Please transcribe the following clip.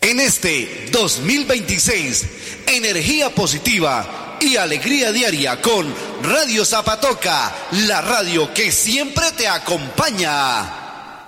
En este 2026, energía positiva y alegría diaria con Radio Zapatoca, la radio que siempre te acompaña.